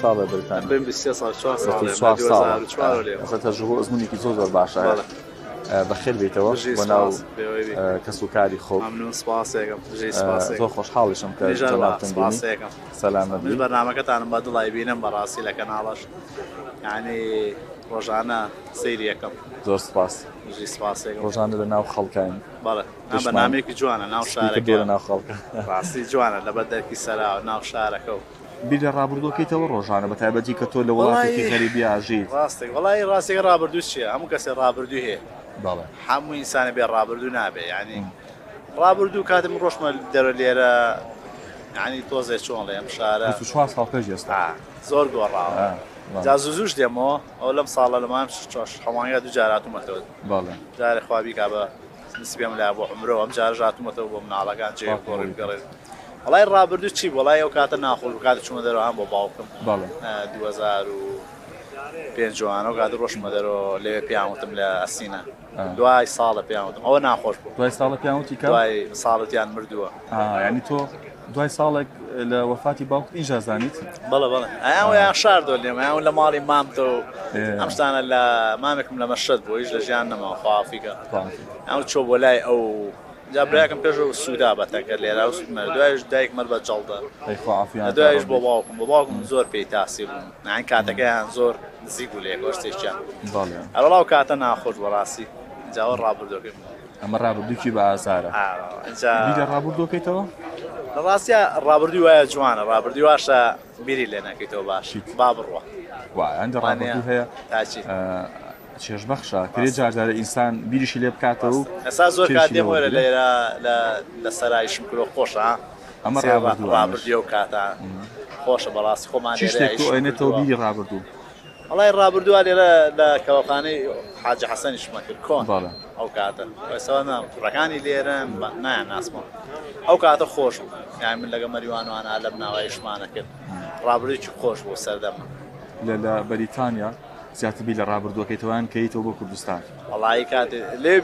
ساڵە بریتانیا؟ بين 24 ساڵ ئەستا تەجربە ئەزمونێکی زۆر باشە بەخێر بێتەوە بۆ ناو کەس و کاری خۆ زۆر خۆشحاڵیشم کە سەلامەت من بەرنامەکەتانم بە دڵی بینم بەڕاستی لە کەناڵەش یعنی ڕۆژانە سەیری یەکەم زۆر سپاس ڕۆژانە لە ناو خەڵکین بەڵێ بەرنامەیەکی جوانە ناو شارەکە ناو خەڵکە ڕاستی جوانە لە بەردەرکی سەرا ناو شارەکە و بیرە ڕابردووەکەیتەوە ڕۆژانە بە تایبەتی کە تۆ لە وڵاتێکی غەریبی ئاژیت ڕاستێک وڵی ڕاستێک ڕابردوو چییە هەموو کەسێ ڕابردوو هەیە هەموو ئینسانە بێ ڕابردوو نابێ ینی ڕابردوو کاتم ڕۆژمە دەرە لێرە ینی تۆزێ چۆن لە ئەم شارە 4 ساڵ پێش ئێستا زۆر گۆڕاوە جا زووش دێمەوە ئەو لەم ساڵە لەمام هەمانگە دوو جاراتومەتەوە جارێ خوابی کا بە نسبێم لا بۆ عمرەوە ئەم جار ژاتومەتەوە بۆ مناڵەکان جێ کۆڕی بگەڕێت وڵای ڕابردوو چی وڵای ئەو کاتە ناخۆڵ کاتە چوومە دەرەوە هەم بۆ باوکم 2005 ئەو کاتە ڕۆژمە دەرەوە لێ پیاوتم لە ئەسینە دوای ساڵە پیاوتم ئەوە ناخۆش بوو دوای ساڵە پیاوتی کە دوای ساڵەتیان مردووە ینی تۆ دوای ساڵێک لە وەفاتی باوکت ئینجا زانیت بەڵێ ئەیان شاردۆ لێم ئەیان لە ماڵی مامتەوە ئەم شتانە لە مامێکم لە مەشەد بۆ هیچ لە ژیان نەماوە خوافیکە ئەو چۆ بۆ لای ئەو جابراکەم پێشەوە سوودا بەتەکە لێرا و سوودمە دوایش دایک مەر بە جەڵدە دوایش بۆ باوکم زۆر پێی تاسی بوون نان کاتەکەیان زۆر نزیک بوو لێ گۆشتێکیان ئەوڵاو کاتە ناخۆش بەڕاستی جاوە ڕابردووەکەم ئەمە ڕابردووکی بە ئازارە بیرە ڕابردووەکەیتەوە لە ڕاستیە ڕابردووی وایە جوانە ڕابردووی واشە بیری لێ ناکەیتەوە باش با بڕوە ئەندە ڕابردوو هەیە چێژبەخشە کرێ جاردارە ئینسان بیریشی لێ بکاتەوە و ئەسا زۆر کات دێم وەرە لێرە لە سەرایشم کرۆ خۆشە ئەمە ڕابردووە و کاتە خۆشە بەڕاستی خۆمان ئەێنێتەوە بیری ڕابردوو وڵای ڕابردووە لێرە لە کەوەخانەی حاجی حەسەنی شمەکرد کۆن ئەو کاتە ئێستا ڕەکانی لێرن نایان ناسمەوە ئەو کاتە خۆش بوو یان من لەگە مەریوانوانە لەم ناوایشمانە کرد ڕابردوویکی خۆش بۆ سەردەمە لە بەریتانیا زیاتر بی لە ڕابردووەکەیتەوەیان کەیتەوە بۆ کوردستان وڵی کاتێ لێ